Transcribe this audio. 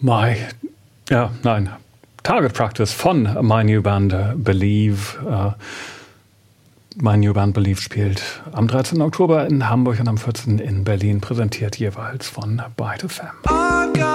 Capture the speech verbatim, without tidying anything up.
My, ja, nein, Target Practice von My New Band Believe. Äh, My New Band Believe spielt am dreizehnten Oktober in Hamburg und am vierzehnten in Berlin, präsentiert jeweils von Byte F M.